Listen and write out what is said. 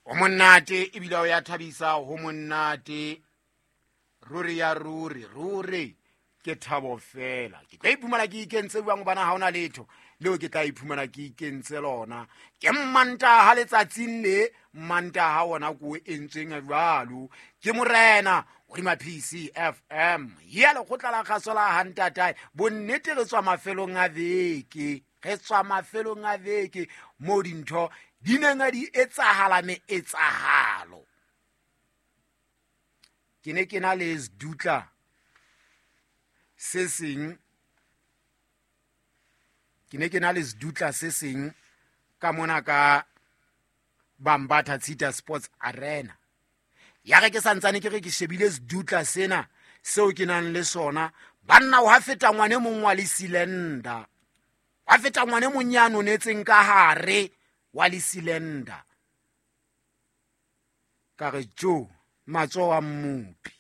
ho monate ebile o ya thabisa ho monate ruri ya ruri ke thabo fela ke tla iphumana ke ikentse buang bana ha ona letho leo ke tla iphumana ke ikentse lona ke Mantaha letsatsing le Mantaha ona ko entsweng jwalo ke Morena o di Maphisi FM ya le khotla la khasola hantatai bonnete re tswa mafelong a beke re tswa mafelong a beke mo dintho di neng di etsahala me etsahalo ke ne ke na le sedutla se seng ka mona ka Bambatha Tshita Sports Arena ya re ke santsane ke re ke shebile sedutla sena seo ke nang le sona banna wa feta ngwane mong wa le cylinder wa feta ngwane monyano netseng ka hare wa le cylinder ka re jo matso wa mmupi